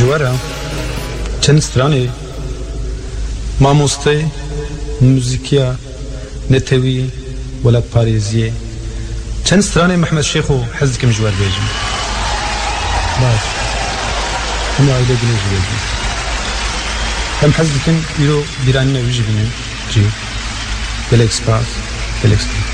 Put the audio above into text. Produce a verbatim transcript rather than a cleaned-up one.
جوارا چند سترانه ماموسته موزیکیا نتوی ولاد پاریزیه چند سترانه محمد شیخو حزکم جوار بیجم باش هم عایده گنیج بیجم هم حزکن ایرو بیرانی نویجی بینن جی گلکس باس گلکس